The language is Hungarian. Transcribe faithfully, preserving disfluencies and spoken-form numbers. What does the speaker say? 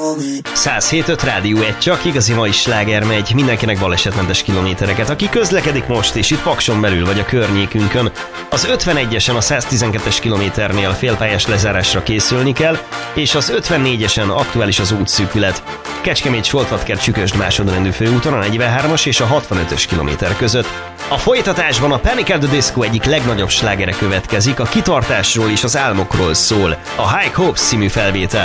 száz hét öt Rádió egy, csak igazi mai sláger megy, mindenkinek balesetmentes kilométereket, aki közlekedik most és itt Pakson belül vagy a környékünkön. Az ötvenegyesen a száztizenkettes kilométernél félpályás lezárásra készülni kell, és az ötvennégyesen aktuális az útszűkület. Kecskemét-Soltvatkert Csükösd másodrendű főúton a negyvenhármas és a hatvanötös kilométer között. A folytatásban a Panic at the Disco egyik legnagyobb slágere következik, a kitartásról és az álmokról szól, a High Hopes című felvétel.